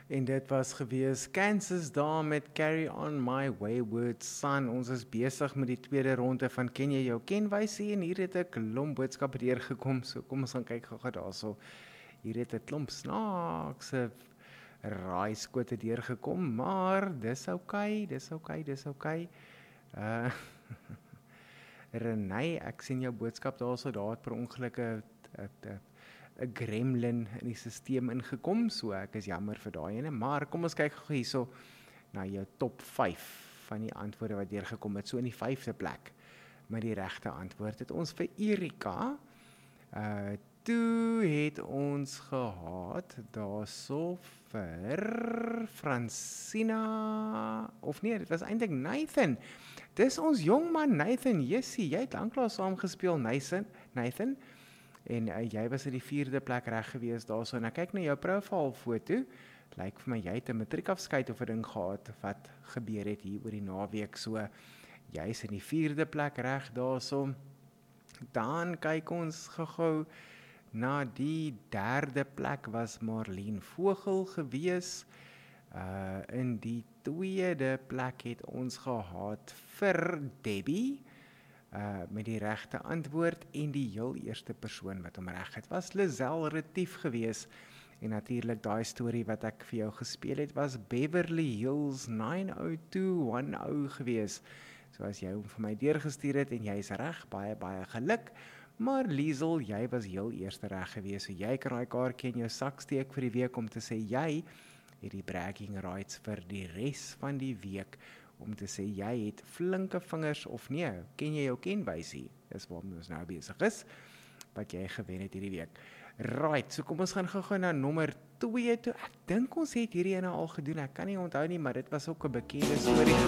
En dit was gewees Kansas daar met Carry On My Wayward Son. Ons is besig met die tweede ronde van Ken jy jou kenwysie en hier het 'n klomp boodskappe deurgekom. So kom ons gaan kyk gou-gou daarso. Hier het 'n klomp snaakse raaiskote deurgekom, maar dis oukei, dis oukei. Uh Renay, ek sien jou boodskap daarso, daar het per ongeluk 'n gremlin in die stelsel ingekom, so ek is jammer vir daai ene, maar kom ons kyk gou hierso na jou top 5 van die antwoorde wat deurgekom het. So in die 5de plek met die regte antwoord het ons vir Erika. Toe het ons gehad daarso vir Francina, of nee, dit was eintlik Nathan. Dis ons jong man Nathan, Jessie, jy het lanklaas saam gespeel, Nathan. En jy was in die 4de plek reg gewees daarso. En ek kyk na jou profilfoto. Lyk vir my jy het 'n matriekafskeid of 'n ding gehad wat gebeur het hier oor die naweek. So jy is in die 4de plek reg daarso. Dan kyk ons gou-gou na die 3de plek was Marlene Vogel gewees. In die 2de plek het ons gehad vir Debbie. Met die regte antwoord en die heel eerste persoon wat hom reg het was Lizelle Retief gewees. En natuurlik daai storie wat ek vir jou gespeel het was Beverly Hills 90210 gewees. So as jy hom vir my deurgestuur het en jy's reg, baie geluk. Maar Liesel, jy was heel eerste reg gewees. So jy kan daai kaartjie in jou sak steek vir die week om te sê jy het die bragging rights vir die res van die week. Om te sê, jy het flinke vingers of nee, ken jy jou kenwysie? Dis waarom ons nou besig is, wat jy gewen het hierdie week. Right, so kom ons gaan gou na nommer 2 toe. Ek dink ons het hierdie ene al gedoen, ek kan nie onthou nie, maar dit was ook 'n bekende storie.